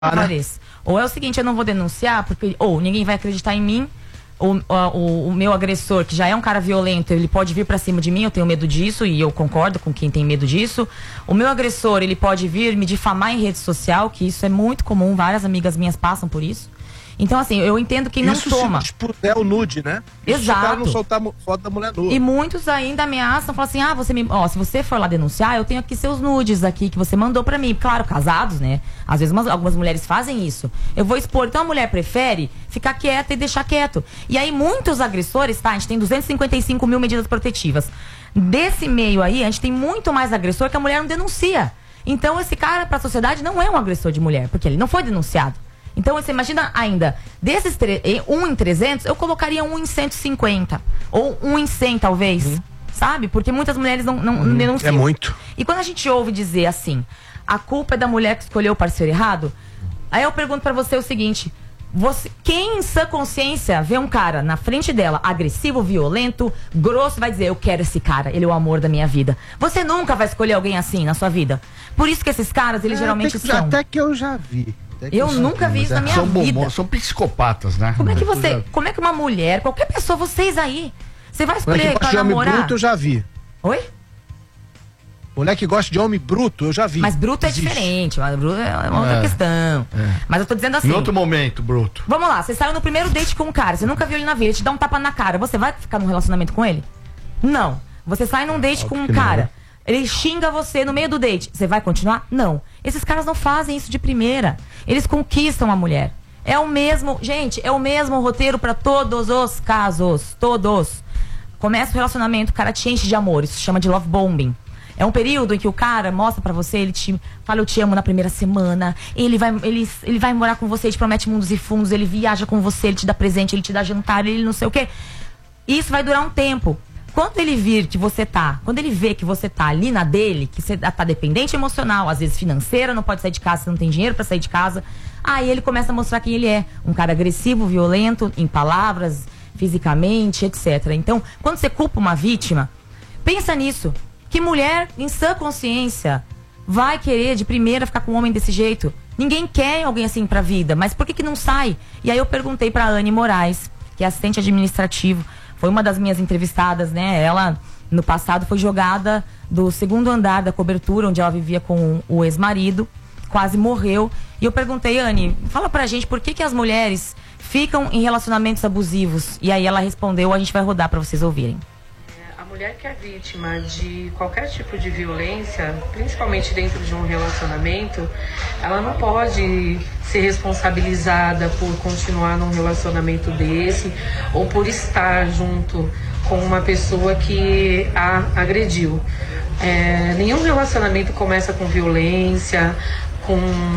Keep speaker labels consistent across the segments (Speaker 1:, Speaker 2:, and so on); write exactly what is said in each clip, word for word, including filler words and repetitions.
Speaker 1: Paris. Ou é o seguinte, eu não vou denunciar, porque ou ninguém vai acreditar em mim, ou o, o meu agressor, que já é um cara violento, ele pode vir pra cima de mim, eu tenho medo disso, e eu concordo com quem tem medo disso. O meu agressor, ele pode vir me difamar em rede social, que isso é muito comum, várias amigas minhas passam por isso. Então, assim, eu entendo quem não
Speaker 2: isso
Speaker 1: toma.
Speaker 2: Isso se puder o nude, né?
Speaker 1: Exato.
Speaker 2: Se o cara não soltar foto da mulher nua.
Speaker 1: E muitos ainda ameaçam, falam assim, ah, você me... Ó, se você for lá denunciar, eu tenho aqui seus nudes aqui que você mandou pra mim. Claro, casados, né? Às vezes umas, algumas mulheres fazem isso. Eu vou expor. Então a mulher prefere ficar quieta e deixar quieto. E aí muitos agressores, tá? A gente tem duzentos e cinquenta e cinco mil medidas protetivas. Desse meio aí, a gente tem muito mais agressor que a mulher não denuncia. Então esse cara pra sociedade não é um agressor de mulher, porque ele não foi denunciado. Então você imagina ainda, desses um em trezentos, eu colocaria um em cento e cinquenta. Ou um em cem, talvez. Uhum. Sabe? Porque muitas mulheres não, não,
Speaker 2: uhum.
Speaker 1: não denunciam.
Speaker 2: É muito.
Speaker 1: E quando a gente ouve dizer assim, a culpa é da mulher que escolheu o parceiro errado, aí eu pergunto pra você o seguinte, você, quem em sã consciência vê um cara na frente dela, agressivo, violento, grosso, vai dizer, eu quero esse cara, ele é o amor da minha vida. Você nunca vai escolher alguém assim na sua vida. Por isso que esses caras, eles é, geralmente
Speaker 2: que,
Speaker 1: são...
Speaker 2: Até que eu já vi.
Speaker 1: Eu, eu nunca vi isso na minha
Speaker 3: são
Speaker 1: vida.
Speaker 3: Bombons, são psicopatas, né?
Speaker 1: Como é que você, como é que uma mulher, qualquer pessoa, vocês aí, você vai escolher pra namorar?
Speaker 2: Bruto eu já vi.
Speaker 1: Oi?
Speaker 2: Mulher que gosta de homem bruto, eu já vi.
Speaker 1: Mas bruto Existe. é diferente, mas bruto é uma outra é, questão. É. Mas eu tô dizendo assim.
Speaker 3: Em outro momento, bruto.
Speaker 1: Vamos lá, você saiu no primeiro date com um cara, você nunca viu ele na vida, ele te dá um tapa na cara, você vai ficar num relacionamento com ele? Não. Você sai num date com um cara, não. Ele xinga você no meio do date, você vai continuar? Não. Esses caras não fazem isso de primeira. Eles conquistam a mulher. É o mesmo, gente, é o mesmo roteiro pra todos os casos, todos. Começa o relacionamento, o cara te enche de amor, isso se chama de love bombing. É um período em que o cara mostra pra você, ele te fala eu te amo na primeira semana, ele vai, ele, ele vai morar com você, ele te promete mundos e fundos, ele viaja com você, ele te dá presente, ele te dá jantar, ele não sei o quê. Isso vai durar um tempo. Quando ele vir que você tá, quando ele vê que você tá ali na dele, que você tá dependente emocional, às vezes financeira, não pode sair de casa, você não tem dinheiro pra sair de casa, aí ele começa a mostrar quem ele é. Um cara agressivo, violento, em palavras, fisicamente, etcétera. Então, quando você culpa uma vítima, pensa nisso. Que mulher, em sã consciência, vai querer de primeira ficar com um homem desse jeito? Ninguém quer alguém assim pra vida, mas por que que não sai? E aí eu perguntei pra Anne Moraes, que é assistente administrativo, foi uma das minhas entrevistadas, né? Ela, no passado, foi jogada do segundo andar da cobertura, onde ela vivia com o ex-marido, quase morreu. E eu perguntei, Anne, fala pra gente por que que as mulheres ficam em relacionamentos abusivos? E aí ela respondeu, a gente vai rodar pra vocês ouvirem.
Speaker 4: A mulher que é vítima de qualquer tipo de violência, principalmente dentro de um relacionamento, ela não pode ser responsabilizada por continuar num relacionamento desse ou por estar junto com uma pessoa que a agrediu. É, nenhum relacionamento começa com violência, com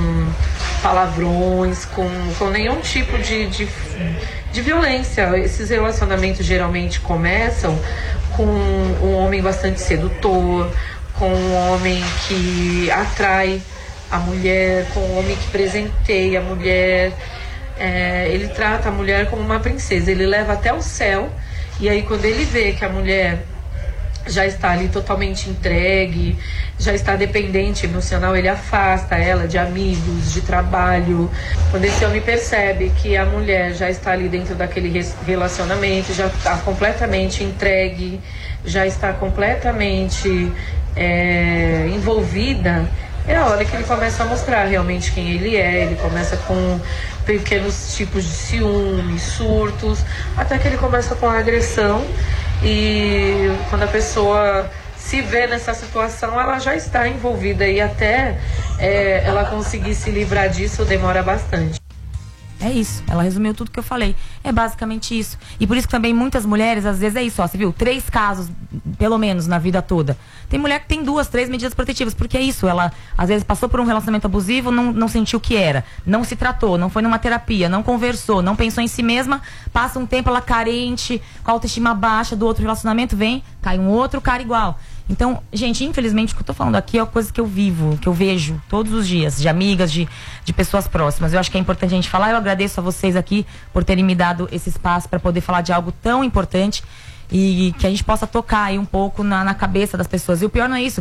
Speaker 4: palavrões, com, com nenhum tipo de, de, de violência. Esses relacionamentos geralmente começam com um homem bastante sedutor, com um homem que atrai a mulher, com um homem que presenteia a mulher. É, ele trata a mulher como uma princesa, ele leva até o céu, e aí quando ele vê que a mulher já está ali totalmente entregue, já está dependente emocional, ele afasta ela de amigos, de trabalho. Quando esse homem percebe que a mulher já está ali dentro daquele relacionamento, já está completamente entregue, já está completamente é, envolvida, é a hora que ele começa a mostrar realmente quem ele é. Ele começa com pequenos tipos de ciúmes, surtos, até que ele começa com a agressão. E quando a pessoa se vê nessa situação, ela já está envolvida, e até é, ela conseguir se livrar disso demora bastante.
Speaker 1: É isso, ela resumiu tudo que eu falei. É basicamente isso. E por isso que também muitas mulheres, às vezes é isso, ó, você viu, três casos, pelo menos, na vida toda. Tem mulher que tem duas, três medidas protetivas, porque é isso, ela às vezes passou por um relacionamento abusivo, não, não sentiu o que era, não se tratou, não foi numa terapia, não conversou, não pensou em si mesma, passa um tempo ela carente, com a autoestima baixa do outro relacionamento, vem, cai um outro cara igual. Então, gente, infelizmente o que eu tô falando aqui é uma coisa que eu vivo, que eu vejo todos os dias, de amigas, de, de pessoas próximas. Eu acho que é importante a gente falar. Eu agradeço a vocês aqui por terem me dado esse espaço para poder falar de algo tão importante. e que a gente possa tocar aí um pouco na, na cabeça das pessoas. E o pior não é isso,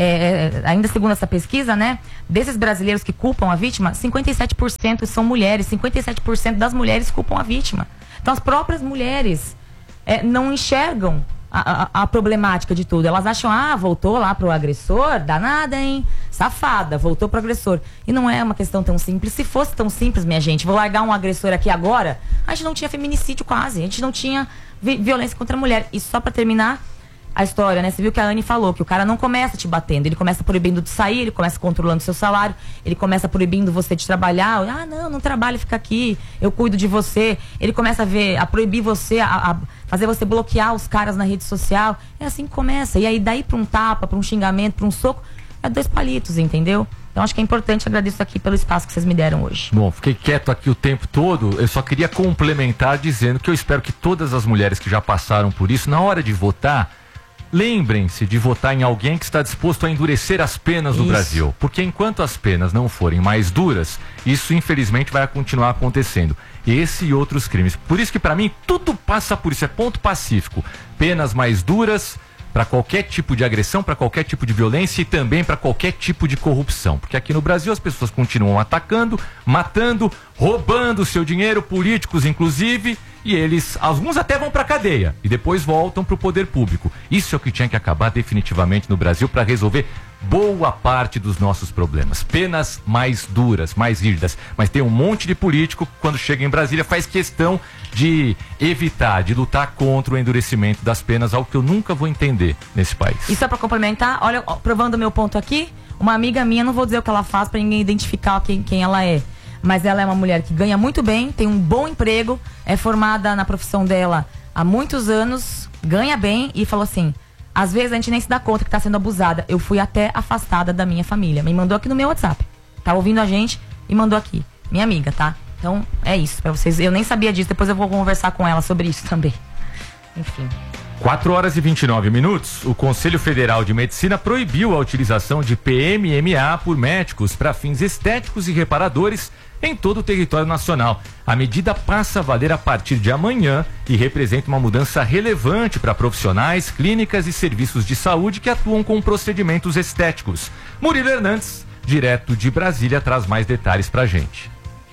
Speaker 1: é, ainda segundo essa pesquisa, né, desses brasileiros que culpam a vítima, cinquenta e sete por cento são mulheres, cinquenta e sete por cento das mulheres culpam a vítima. Então as próprias mulheres é, não enxergam a, a, a problemática de tudo. Elas acham, ah, voltou lá pro agressor, danada, hein? Safada, voltou pro agressor. E não é uma questão tão simples. Se fosse tão simples, minha gente, vou largar um agressor aqui agora, a gente não tinha feminicídio quase, a gente não tinha vi violência contra a mulher. E só pra terminar a história, né? Você viu que a Anne falou que o cara não começa te batendo, ele começa proibindo de sair, ele começa controlando seu salário, ele começa proibindo você de trabalhar. Ah, não, não trabalha, fica aqui, eu cuido de você. Ele começa a ver, a proibir você, a, a fazer você bloquear os caras na rede social. É assim que começa. E aí daí pra um tapa, pra um xingamento, pra um soco, é dois palitos, entendeu? Então acho que é importante, agradeço aqui pelo espaço que vocês me deram hoje.
Speaker 5: Bom, fiquei quieto aqui o tempo todo, eu só queria complementar dizendo que eu espero que todas as mulheres que já passaram por isso, na hora de votar, lembrem-se de votar em alguém que está disposto a endurecer as penas no
Speaker 1: Isso.
Speaker 5: Brasil. Porque enquanto as penas não forem mais duras, isso infelizmente vai continuar acontecendo. Esse e outros crimes. Por isso que para mim tudo passa por isso, é ponto pacífico. Penas mais duras para qualquer tipo de agressão, para qualquer tipo de violência e também para qualquer tipo de corrupção. Porque aqui no Brasil as pessoas continuam atacando, matando, roubando seu dinheiro, políticos inclusive, e eles, alguns até vão para cadeia e depois voltam para o poder público. Isso é o que tinha que acabar definitivamente no Brasil para resolver boa parte dos nossos problemas. Penas mais duras, mais rígidas. Mas tem um monte de político que quando chega em Brasília faz questão de evitar, de lutar contra o endurecimento das penas, algo que eu nunca vou entender nesse país.
Speaker 1: E só para complementar, olha, ó, provando o meu ponto aqui, uma amiga minha, não vou dizer o que ela faz para ninguém identificar quem, quem ela é, mas ela é uma mulher que ganha muito bem, tem um bom emprego, é formada na profissão dela há muitos anos, ganha bem e falou assim: às vezes a gente nem se dá conta que tá sendo abusada. Eu fui até afastada da minha família. Me mandou aqui no meu WhatsApp. Tá ouvindo a gente e mandou aqui. Minha amiga, tá? Então é isso pra vocês. Eu nem sabia disso, depois eu vou conversar com ela sobre isso também. Enfim.
Speaker 5: quatro horas e vinte e nove minutos, o Conselho Federal de Medicina proibiu a utilização de P M M A por médicos para fins estéticos e reparadores em todo o território nacional. A medida passa a valer a partir de amanhã e representa uma mudança relevante para profissionais, clínicas e serviços de saúde que atuam com procedimentos estéticos. Murilo Hernandes, direto de Brasília, traz mais detalhes para a gente.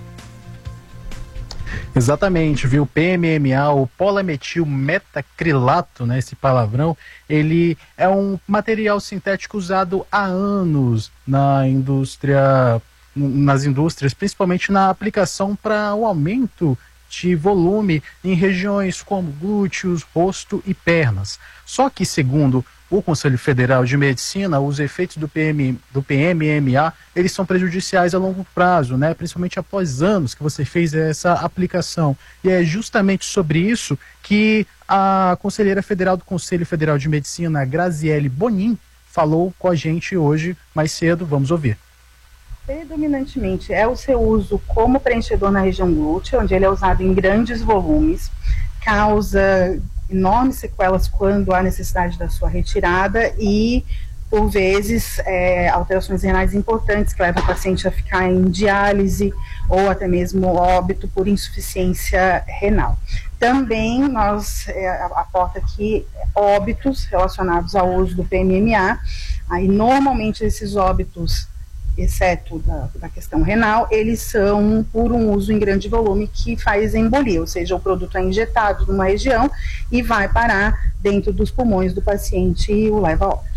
Speaker 2: Exatamente, viu? P M M A, o polimetilmetacrilato, né, esse palavrão, ele é um material sintético usado há anos na indústria, nas indústrias, principalmente na aplicação para o aumento de volume em regiões como glúteos, rosto e pernas. Só que, segundo o Conselho Federal de Medicina, os efeitos do, P M, do P M M A, eles são prejudiciais a longo prazo, né? Principalmente após anos que você fez essa aplicação. E é justamente sobre isso que a conselheira federal do Conselho Federal de Medicina, Graziele Bonin, falou com a gente hoje mais cedo. Vamos ouvir.
Speaker 6: Predominantemente é o seu uso como preenchedor na região glútea, onde ele é usado em grandes volumes, causa enormes sequelas quando há necessidade da sua retirada e, por vezes, é, alterações renais importantes que levam o paciente a ficar em diálise ou até mesmo óbito por insuficiência renal. Também nós é, aporta aqui óbitos relacionados ao uso do P M M A, aí normalmente esses óbitos, exceto da, da questão renal, eles são por um uso em grande volume que faz embolia, ou seja, o produto é injetado numa região e vai parar dentro dos pulmões do paciente e o leva a óbito.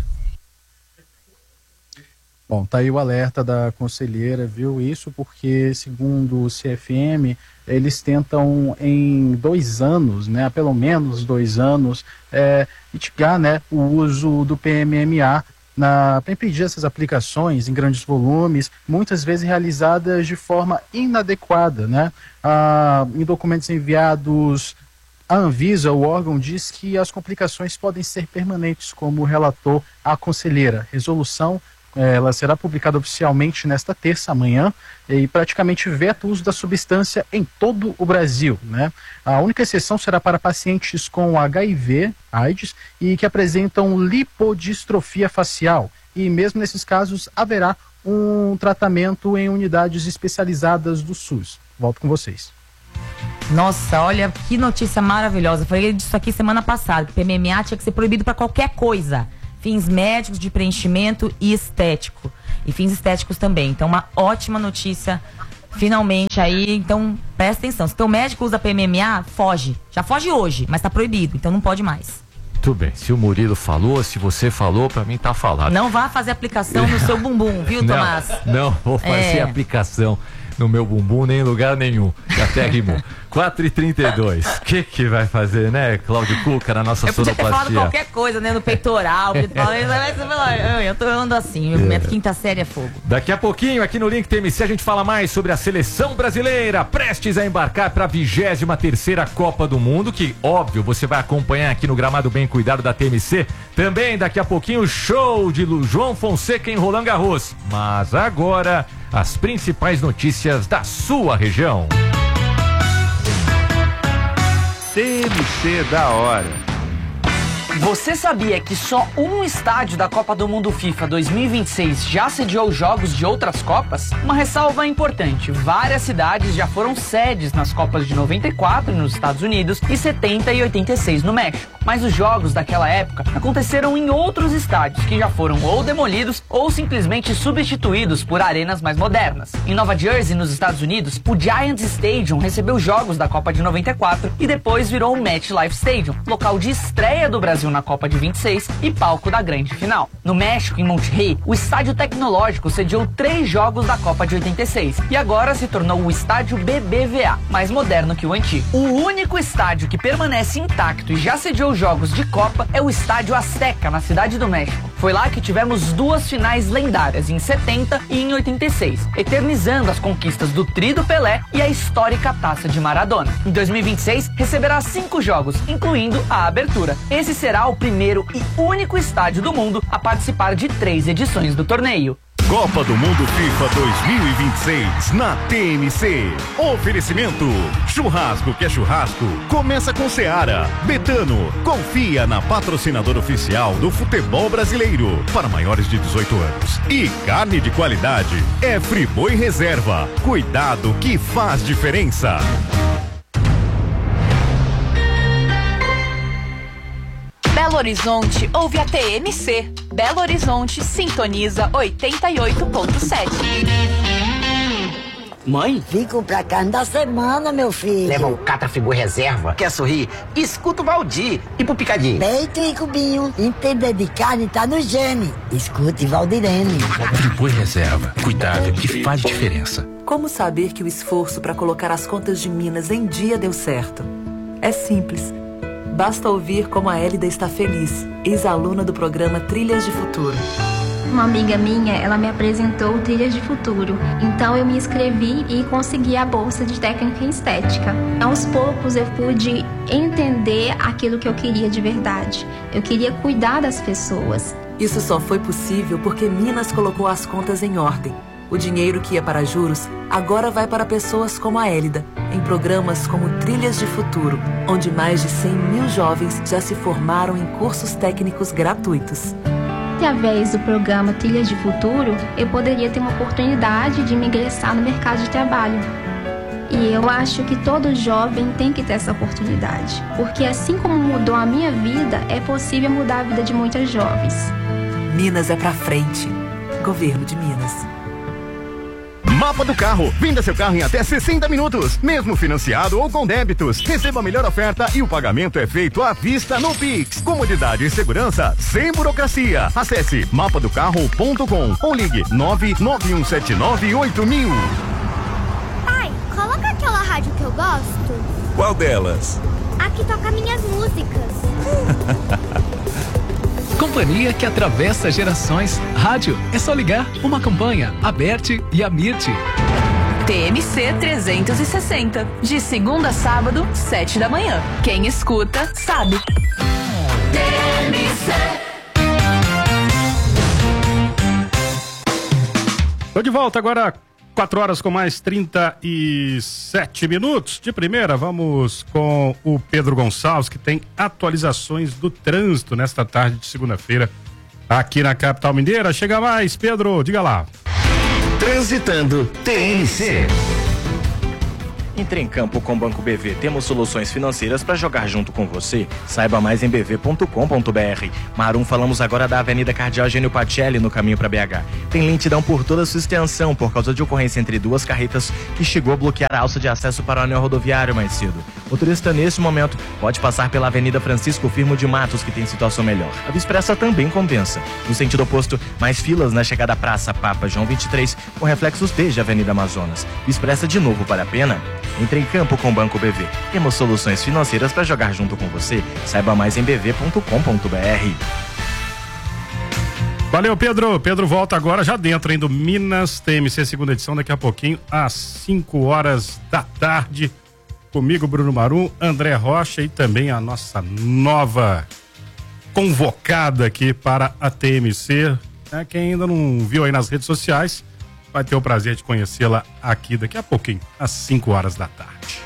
Speaker 2: Bom, tá aí o alerta da conselheira, viu? Isso porque, segundo o C F M, eles tentam em dois anos, né, pelo menos dois anos, é, mitigar, né, o uso do P M M A para impedir essas aplicações em grandes volumes, muitas vezes realizadas de forma inadequada, né? Ah, em documentos enviados à Anvisa, o órgão diz que as complicações podem ser permanentes, como relatou a conselheira. Resolução, ela será publicada oficialmente nesta terça, amanhã, e praticamente veta o uso da substância em todo o Brasil, né? A única exceção será para pacientes com H I V, AIDS, e que apresentam lipodistrofia facial. E mesmo nesses casos haverá um tratamento em unidades especializadas do SUS. Volto com vocês.
Speaker 1: Nossa, olha que notícia maravilhosa. Eu falei disso aqui semana passada, que P M M A tinha que ser proibido para qualquer coisa. Fins médicos, de preenchimento e estético. E fins estéticos também. Então, uma ótima notícia, finalmente aí. Então, presta atenção. Se teu médico usa P M M A, foge. Já foge hoje, mas tá proibido, então não pode mais.
Speaker 5: Tudo bem, se o Murilo falou, se você falou, pra mim tá falado.
Speaker 1: Não vá fazer aplicação no seu bumbum, viu,
Speaker 5: não,
Speaker 1: Tomás?
Speaker 5: Não, vou fazer
Speaker 1: é.
Speaker 5: aplicação no meu bumbum, nem em lugar nenhum. Até rimou. quatro e trinta e dois. O que que vai fazer, né, Cláudio Cuca, na nossa
Speaker 1: eu podia ter
Speaker 5: sonoplastia?
Speaker 1: falado qualquer coisa, né, no peitoral. Eu tô andando assim, meu é. quinta série é fogo.
Speaker 5: Daqui a pouquinho, aqui no Link T M C, a gente fala mais sobre a seleção brasileira, prestes a embarcar para a vigésima terceira Copa do Mundo, que, óbvio, você vai acompanhar aqui no gramado bem cuidado da T M C. Também, daqui a pouquinho, o show de João Fonseca em Roland Garros. Mas agora, as principais notícias da sua região.
Speaker 7: T M C da hora.
Speaker 8: Você sabia que só um estádio da Copa do Mundo FIFA dois mil e vinte e seis já sediou jogos de outras Copas? Uma ressalva importante: várias cidades já foram sedes nas Copas de noventa e quatro nos Estados Unidos e setenta e oitenta e seis no México. Mas os jogos daquela época aconteceram em outros estádios que já foram ou demolidos ou simplesmente substituídos por arenas mais modernas. Em Nova Jersey, nos Estados Unidos, o Giants Stadium recebeu jogos da Copa de noventa e quatro e depois virou o MetLife Stadium, local de estreia do Brasil na Copa de vinte e seis e palco da grande final. No México, em Monterrey, o Estádio Tecnológico sediou três jogos da Copa de oitenta e seis e agora se tornou o Estádio B B V A, mais moderno que o antigo. O único estádio que permanece intacto e já sediou jogos de Copa é o Estádio Azteca, na Cidade do México. Foi lá que tivemos duas finais lendárias, em setenta e em oitenta e seis, eternizando as conquistas do Tri do Pelé e a histórica Taça de Maradona. Em dois mil e vinte e seis, receberá cinco jogos, incluindo a abertura. Esse será o primeiro e único estádio do mundo a participar de três edições do torneio.
Speaker 7: Copa do Mundo FIFA dois mil e vinte e seis na T M C. Oferecimento: churrasco que é churrasco, começa com Seara. Betano, confia na patrocinadora oficial do futebol brasileiro para maiores de dezoito anos. E carne de qualidade é Friboi Reserva. Cuidado que faz diferença.
Speaker 9: Belo Horizonte ouve a T M C. Belo Horizonte sintoniza oitenta e oito ponto sete.
Speaker 10: Mãe? Fico pra carne da semana, meu filho.
Speaker 11: Leva um Catra Friboi Reserva. Quer sorrir? Escuta o Valdir. E pro picadinho?
Speaker 10: Peito e cubinho. Entender de carne tá no gene. Escute Valdirene.
Speaker 12: Friboi Reserva. Cuidado que faz diferença.
Speaker 13: Como saber que o esforço para colocar as contas de Minas em dia deu certo? É simples. Basta ouvir como a Hélida está feliz, ex-aluna do programa Trilhas de Futuro.
Speaker 14: Uma amiga minha, ela me apresentou o Trilhas de Futuro. Então eu me inscrevi e consegui a bolsa de técnica em estética. Aos poucos eu pude entender aquilo que eu queria de verdade. Eu queria cuidar das pessoas.
Speaker 13: Isso só foi possível porque Minas colocou as contas em ordem. O dinheiro que ia para juros agora vai para pessoas como a Hélida, em programas como Trilhas de Futuro, onde mais de cem mil jovens já se formaram em cursos técnicos gratuitos.
Speaker 14: Através do programa Trilhas de Futuro, eu poderia ter uma oportunidade de me ingressar no mercado de trabalho. E eu acho que todo jovem tem que ter essa oportunidade, porque assim como mudou a minha vida, é possível mudar a vida de muitas jovens.
Speaker 13: Minas é pra frente. Governo de Minas.
Speaker 7: Mapa do Carro. Venda seu carro em até sessenta minutos, mesmo financiado ou com débitos. Receba a melhor oferta e o pagamento é feito à vista no Pix. Comodidade e segurança sem burocracia. Acesse mapa do carro ponto com ou ligue nove nove um sete nove oito mil.
Speaker 15: Pai, coloca aquela rádio que eu gosto.
Speaker 7: Qual delas?
Speaker 15: A que toca minhas músicas.
Speaker 16: Companhia que atravessa gerações. Rádio, é só ligar. Uma campanha, a Bert e a Mirti.
Speaker 9: T M C trezentos e sessenta. De segunda a sábado, sete da manhã. Quem escuta, sabe. T M C.
Speaker 17: Tô de volta agora, quatro horas com mais trinta e sete minutos. De primeira, vamos com o Pedro Gonçalves, que tem atualizações do trânsito nesta tarde de segunda-feira aqui na capital mineira. Chega mais, Pedro, diga lá.
Speaker 11: Transitando T M C.
Speaker 18: Entre em campo com o Banco B V. Temos soluções financeiras para jogar junto com você. Saiba mais em b v ponto com ponto b r. Marum, falamos agora da Avenida Cardeal Gênio Pacelli, no caminho para B H. Tem lentidão por toda a sua extensão por causa de ocorrência entre duas carretas que chegou a bloquear a alça de acesso para o anel rodoviário mais cedo. O turista, nesse momento, pode passar pela Avenida Francisco Firmo de Matos, que tem situação melhor. A Via Expressa também compensa. No sentido oposto, mais filas na chegada à Praça Papa João vinte e três, com reflexos desde a Avenida Amazonas. Via Expressa de novo, vale a pena? Entre em campo com o Banco B V. Temos soluções financeiras para jogar junto com você. Saiba mais em b v ponto com ponto b r.
Speaker 17: Valeu, Pedro. Pedro volta agora já dentro, hein, do Minas T M C, segunda edição, daqui a pouquinho, às cinco horas da tarde. Comigo, Bruno Marum, André Rocha e também a nossa nova convocada aqui para a T M C. É, quem ainda não viu aí nas redes sociais, vai ter o prazer de conhecê-la aqui daqui a pouquinho, às cinco horas da tarde.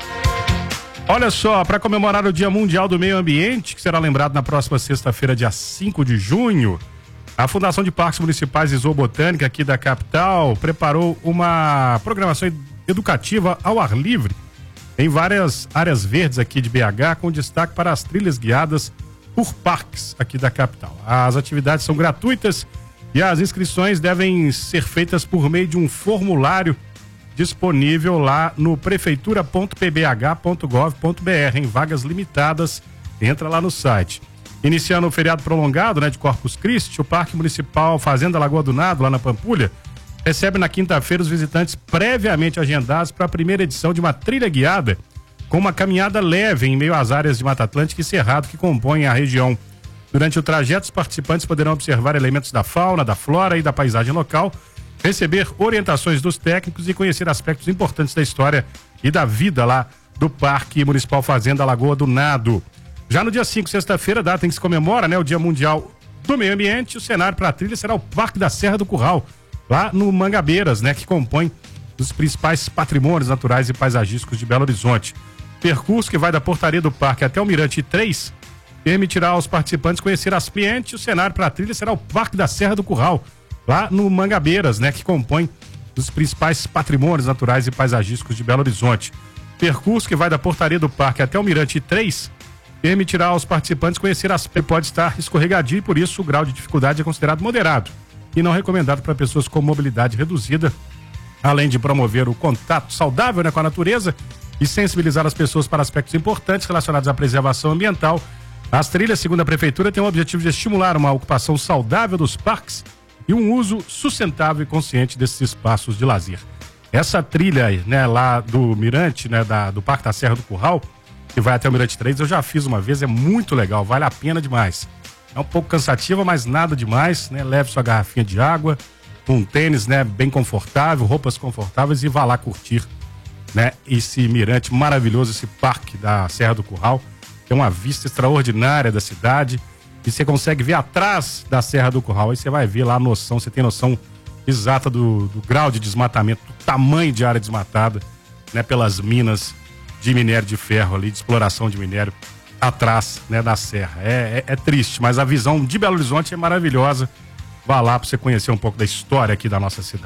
Speaker 17: Olha só, para comemorar o Dia Mundial do Meio Ambiente, que será lembrado na próxima sexta-feira, dia cinco de junho, a Fundação de Parques Municipais e Zoobotânica aqui da capital preparou uma programação educativa ao ar livre em várias áreas verdes aqui de B H, com destaque para as trilhas guiadas por parques aqui da capital. As atividades são gratuitas e as inscrições devem ser feitas por meio de um formulário disponível lá no prefeitura ponto p b h ponto gov ponto b r, em vagas limitadas. Entra lá no site. Iniciando o feriado prolongado, né, de Corpus Christi, o Parque Municipal Fazenda Lagoa do Nado, lá na Pampulha, recebe na quinta-feira os visitantes previamente agendados para a primeira edição de uma trilha guiada com uma caminhada leve em meio às áreas de Mata Atlântica e Cerrado que compõem a região. Durante o trajeto, os participantes poderão observar elementos da fauna, da flora e da paisagem local, receber orientações dos técnicos e conhecer aspectos importantes da história e da vida lá do Parque Municipal Fazenda Lagoa do Nado. Já no dia cinco, sexta-feira, data em que se comemora, né, o Dia Mundial do Meio Ambiente, o cenário para a trilha será o Parque da Serra do Curral, lá no Mangabeiras, né, que compõe os principais patrimônios naturais e paisagísticos de Belo Horizonte. Percurso que vai da portaria do parque até o Mirante três permitirá aos participantes conhecer as ambiente. O cenário para a trilha será o Parque da Serra do Curral, lá no Mangabeiras, né, que compõe os principais patrimônios naturais e paisagísticos de Belo Horizonte. Percurso que vai da portaria do parque até o Mirante três permitirá aos participantes conhecer as pode estar escorregadio e por isso o grau de dificuldade é considerado moderado e não recomendado para pessoas com mobilidade reduzida, além de promover o contato saudável, né, com a natureza e sensibilizar as pessoas para aspectos importantes relacionados à preservação ambiental. As trilhas, segundo a prefeitura, têm o objetivo de estimular uma ocupação saudável dos parques e um uso sustentável e consciente desses espaços de lazer. Essa trilha, né, lá do Mirante, né, da, do Parque da Serra do Curral, que vai até o Mirante três, eu já fiz uma vez, é muito legal, vale a pena demais. É um pouco cansativa, mas nada demais, né? Leve sua garrafinha de água, um tênis, né, bem confortável, roupas confortáveis e vá lá curtir, né, esse mirante maravilhoso, esse parque da Serra do Curral. Tem uma vista extraordinária da cidade e você consegue ver atrás da Serra do Curral. Aí você vai ver lá a noção, você tem noção exata do, do grau de desmatamento, do tamanho de área desmatada, né, pelas minas de minério de ferro ali, de exploração de minério atrás, né, da serra. É, é, é triste, mas a visão de Belo Horizonte é maravilhosa. Vá lá para você conhecer um pouco da história aqui da nossa cidade.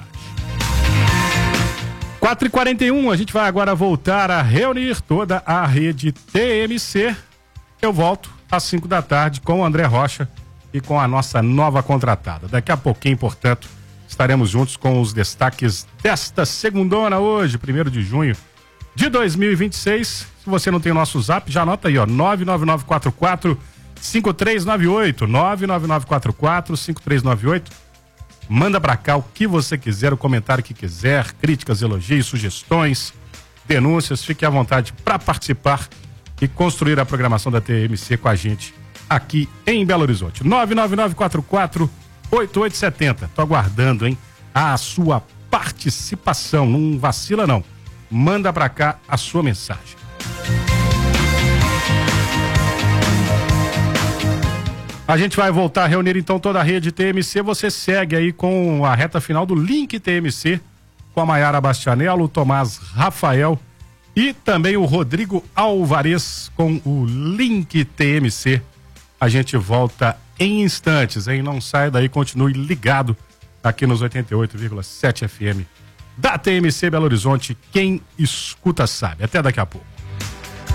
Speaker 17: quatro e quarenta e um, a gente vai agora voltar a reunir toda a rede T M C. Eu volto às cinco da tarde com o André Rocha e com a nossa nova contratada. Daqui a pouquinho, portanto, estaremos juntos com os destaques desta segundona hoje, primeiro de junho de dois mil e vinte e seis. Se você não tem o nosso zap, já anota aí, ó, nove nove nove quatro quatro cinco três nove oito, nove nove nove quatro quatro cinco três nove oito. Manda pra cá o que você quiser, o comentário que quiser, críticas, elogios, sugestões, denúncias, fique à vontade para participar e construir a programação da T M C com a gente aqui em Belo Horizonte. nove nove nove quatro quatro oito oito sete zero. Tô aguardando, hein, a sua participação. Não vacila, não. Manda pra cá a sua mensagem. A gente vai voltar a reunir então toda a rede T M C. Você segue aí com a reta final do Link T M C com a Maiara Bastianello, o Tomás Rafael e também o Rodrigo Alvarez com o Link T M C. A gente volta em instantes, hein? Não saia daí, continue ligado aqui nos oitenta e oito vírgula sete F M da T M C Belo Horizonte. Quem escuta sabe. Até daqui a pouco.